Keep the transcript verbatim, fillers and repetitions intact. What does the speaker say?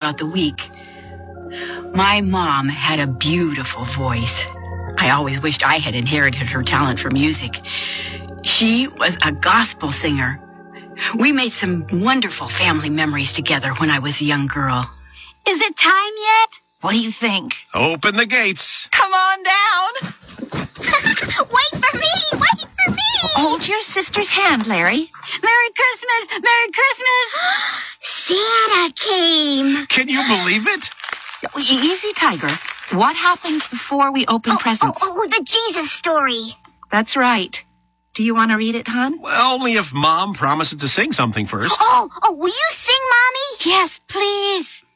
throughout the week. My mom had a beautiful voice. I always wished I had inherited her talent for music. She was a gospel singer. We made some wonderful family memories together when I was a young girl. Is it time yet? What do you think? Open the gates. Come on down. Wait for me! Wait for me! Hold your sister's hand, Larry. Merry Christmas! Merry Christmas! Santa came. Can you believe it? Easy, Tiger. What happens before we open Oh, presents? oh, oh, the Jesus story. That's right. Do you want to read it, hon? Well, only if Mom promises to sing something first. Oh, oh, will you sing, Mommy? Yes, please.